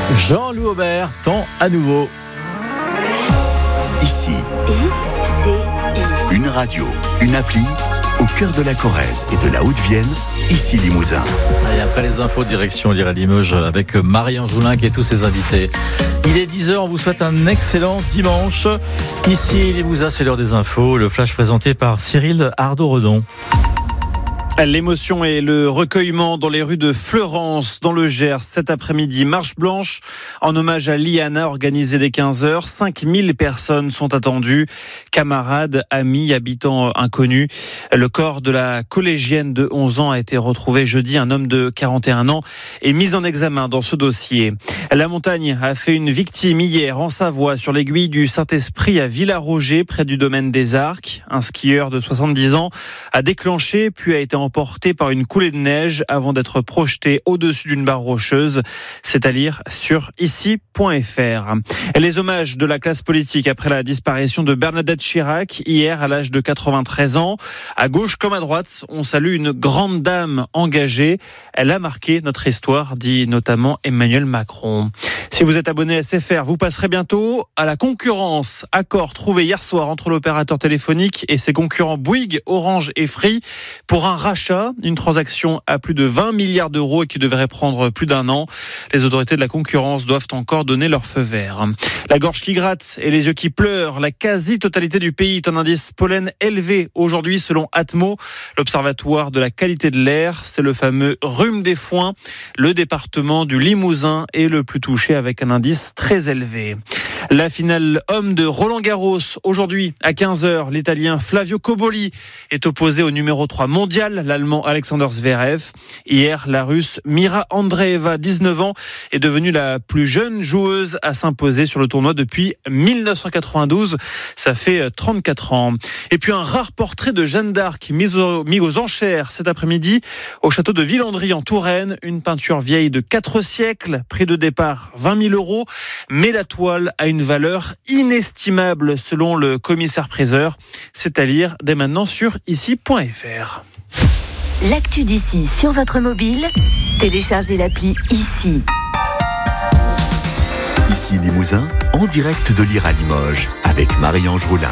Jean-Loup Aubert tend à nouveau. Ici, une radio, une appli, au cœur de la Corrèze et de la Haute-Vienne, ici Limousin. Et après les infos, direction Limoges avec Marie-Ange Joulin et tous ses invités. Il est 10h, on vous souhaite un excellent dimanche. Ici Limousin, c'est l'heure des infos. Le flash présenté par Cyril Ardo-Redon. L'émotion et le recueillement dans les rues de Fleurance, dans le Gers, cet après-midi. Marche blanche en hommage à Liana, organisée dès 15h. 5000 personnes sont attendues. Camarades, amis, habitants inconnus. Le corps de la collégienne de 11 ans a été retrouvé jeudi. Un homme de 41 ans est mis en examen dans ce dossier. La montagne a fait une victime hier en Savoie, sur l'aiguille du Saint-Esprit à Villaroger, près du domaine des Arcs. Un skieur de 70 ans a déclenché, puis a été emporté par une coulée de neige avant d'être projeté au-dessus d'une barre rocheuse. C'est à lire sur ici.fr. Les hommages de la classe politique après la disparition de Bernadette Chirac hier à l'âge de 93 ans. À gauche comme à droite, on salue une grande dame engagée. Elle a marqué notre histoire, dit notamment Emmanuel Macron. Si vous êtes abonné à SFR, vous passerez bientôt à la concurrence. Accord trouvé hier soir entre l'opérateur téléphonique et ses concurrents Bouygues, Orange et Free pour un rachat, une transaction à plus de 20 milliards d'euros et qui devrait prendre plus d'un an. Les autorités de la concurrence doivent encore donner leur feu vert. La gorge qui gratte et les yeux qui pleurent, la quasi-totalité du pays est un indice pollen élevé aujourd'hui selon Atmo, l'observatoire de la qualité de l'air. C'est le fameux rhume des foins. Le département du Limousin est le plus touché avec un indice très élevé. La finale homme de Roland-Garros, aujourd'hui à 15h, l'Italien Flavio Cobolli est opposé au numéro 3 mondial, l'Allemand Alexander Zverev. Hier, la Russe Mira Andreeva, 19 ans, est devenue la plus jeune joueuse à s'imposer sur le tournoi depuis 1992. Ça fait 34 ans. Et puis un rare portrait de Jeanne d'Arc mis aux enchères cet après-midi au château de Villandry en Touraine. Une peinture vieille de 4 siècles, prix de départ 20 000 €, mais la toile a une valeur inestimable selon le commissaire-priseur. C'est à lire dès maintenant sur ici.fr. L'actu d'ici sur votre mobile, téléchargez l'appli Ici. Ici Limousin, en direct de l'IRA Limoges, avec Marie-Ange Joulin.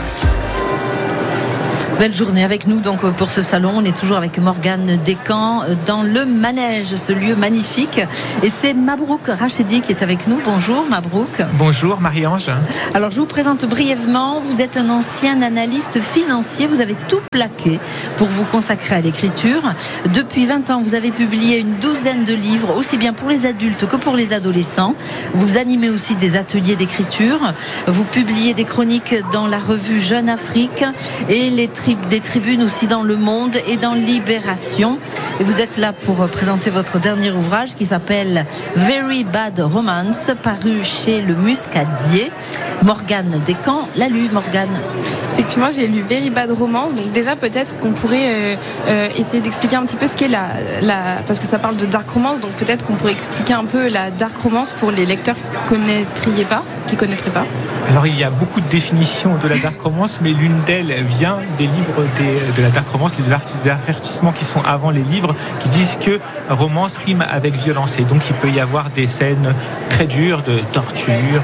Belle journée avec nous donc pour ce salon. On est toujours avec Morgane Descamps dans le manège, ce lieu magnifique. Et c'est Mabrouk Rachedi qui est avec nous. Bonjour Mabrouk. Bonjour Marie-Ange. Alors je vous présente brièvement. Vous êtes un ancien analyste financier. Vous avez tout plaqué pour vous consacrer à l'écriture. Depuis 20 ans, vous avez publié une douzaine de livres, aussi bien pour les adultes que pour les adolescents. Vous animez aussi des ateliers d'écriture. Vous publiez des chroniques dans la revue Jeune Afrique et des tribunes aussi dans Le Monde et dans Libération. Et vous êtes là pour présenter votre dernier ouvrage qui s'appelle Very Bad Romance, paru chez Le Muscadier. Morgane Descamps l'a lu. Morgane. Effectivement, j'ai lu Very Bad Romance. Donc déjà, peut-être qu'on pourrait essayer d'expliquer un petit peu ce qu'est parce que ça parle de dark romance. Donc peut-être qu'on pourrait expliquer un peu la dark romance pour les lecteurs qui connaîtraient pas. Alors il y a beaucoup de définitions de la dark romance, mais l'une d'elles vient des livres de la dark romance, les avertissements qui sont avant les livres, qui disent que romance rime avec violence. Et donc il peut y avoir des scènes très dures de torture,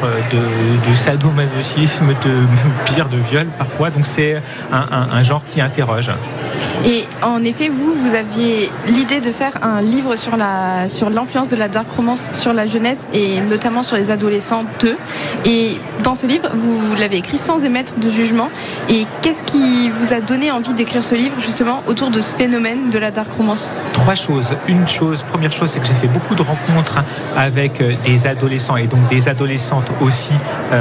de sadomasochisme, même pire, de viol parfois. Donc c'est un genre qui interroge. Et en effet, vous aviez l'idée de faire un livre sur l'influence de la dark romance sur la jeunesse et notamment sur les adolescentes. Et dans ce livre, vous l'avez écrit sans émettre de jugement. Et qu'est-ce qui vous a donné envie d'écrire ce livre justement autour de ce phénomène de la dark romance ? 3 choses. Première chose, c'est que j'ai fait beaucoup de rencontres avec des adolescents et donc des adolescentes aussi.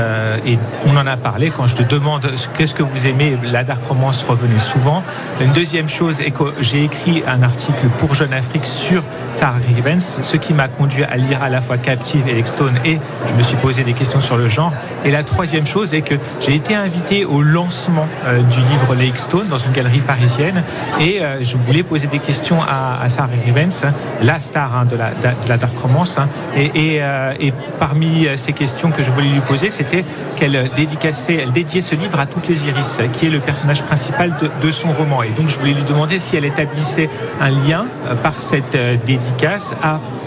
Et on en a parlé quand je te demande qu'est-ce que vous aimez, la dark romance revenait souvent. Une deuxième chose est que j'ai écrit un article pour Jeune Afrique sur Sarah Rivens, ce qui m'a conduit à lire à la fois Captive et Lexstone, et je me suis posé des questions sur le genre. Et la troisième chose est que j'ai été invité au lancement du livre Lexstone dans une galerie parisienne, et je voulais poser des questions à Sarah Rivens, la star de la dark romance, et parmi ces questions que je voulais lui poser, c'était qu'elle dédiait ce livre à toutes les Iris, qui est le personnage principal de son roman. Et donc je voulais lui demander si elle établissait un lien par cette dédicace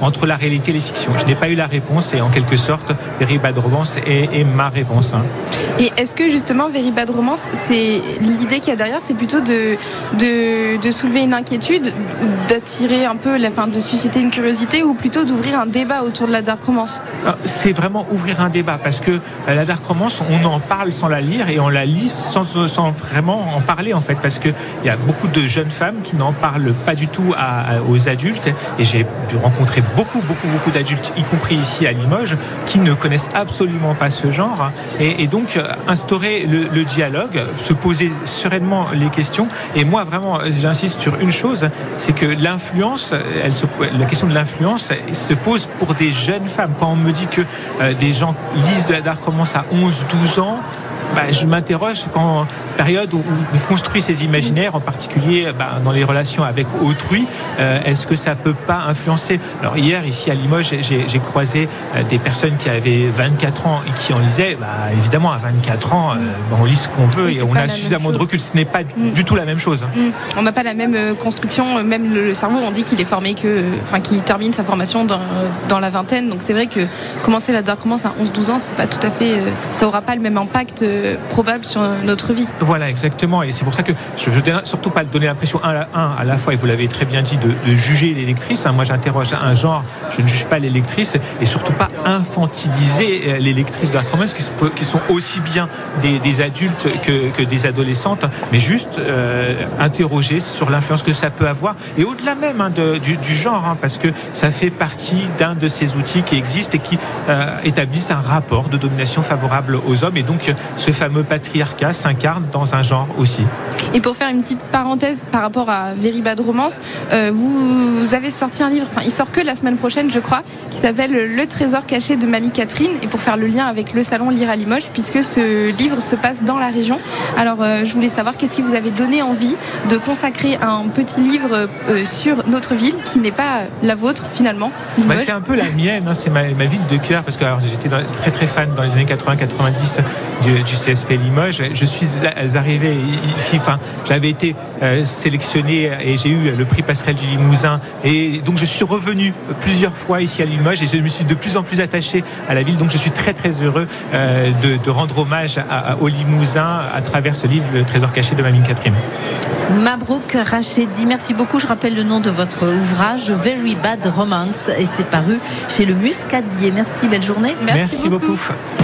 entre la réalité et les fictions. Je n'ai pas eu la réponse et en quelque sorte, Very Bad Romance est ma réponse. Et est-ce que justement Very Bad Romance, c'est l'idée qu'il y a derrière, c'est plutôt de soulever une inquiétude, d'attirer un peu, de susciter une curiosité, ou plutôt d'ouvrir un débat autour de la dark romance? C'est vraiment ouvrir un débat, parce que la dark romance, on en parle sans la lire et on la lit sans vraiment en parler en fait, parce qu'il y a beaucoup de jeunes femmes qui n'en parlent pas du tout aux adultes, et j'ai pu rencontrer beaucoup d'adultes, y compris ici à Limoges, qui ne connaissent absolument pas ce genre, et donc instaurer le dialogue, se poser sereinement les questions. Et moi vraiment j'insiste sur une chose, c'est que l'influence, la question de l'influence se pose pour des jeunes femmes. Quand on me dit que des gens lisent de la dark romance à 11-12 ans, je m'interroge quand période où on construit ces imaginaires, en particulier dans les relations avec autrui, est-ce que ça peut pas influencer? Alors hier, ici à Limoges, j'ai croisé des personnes qui avaient 24 ans et qui en lisaient. Évidemment, à 24 ans, on lit ce qu'on veut, et on a suffisamment de recul. Ce n'est pas du tout la même chose. On n'a pas la même construction, même le cerveau, on dit qu'il est formé qu'il termine sa formation dans la vingtaine. Donc c'est vrai que commencer la dark romance à 11-12 ans, c'est pas tout à fait, ça aura pas le même impact probable sur notre vie. Voilà, exactement. Et c'est pour ça que je ne veux surtout pas donner l'impression à la fois, et vous l'avez très bien dit, de juger les lectrices. Moi, j'interroge un genre, je ne juge pas les lectrices, et surtout pas infantiliser les lectrices de la romance qui sont aussi bien des adultes que des adolescentes, mais juste interroger sur l'influence que ça peut avoir, et au-delà même du genre, parce que ça fait partie d'un de ces outils qui existent et qui établissent un rapport de domination favorable aux hommes, et donc ce fameux patriarcat s'incarne dans un genre aussi. Et pour faire une petite parenthèse par rapport à Very Bad Romance, vous avez sorti un livre, il sort que la semaine prochaine je crois, qui s'appelle Le Trésor caché de Mamie Catherine, et pour faire le lien avec le salon Lire à Limoges, puisque ce livre se passe dans la région. Alors je voulais savoir qu'est-ce qui vous avait donné envie de consacrer un petit livre sur notre ville qui n'est pas la vôtre finalement. C'est un peu la mienne, c'est ma ville de cœur, parce que j'étais très très fan dans les années 80-90 du CSP Limoges. Je suis arrivé ici, j'avais été sélectionné et j'ai eu le prix Passerelle du Limousin, et donc je suis revenu plusieurs fois ici à Limoges, et je me suis de plus en plus attaché à la ville, donc je suis très très heureux de rendre hommage au Limousin à travers ce livre, Le Trésor caché de Mamie Catherine. Mabrouk Rachedi, merci beaucoup. Je rappelle le nom de votre ouvrage, Very Bad Romance, et c'est paru chez Le Muscadier. Merci, belle journée. Merci beaucoup.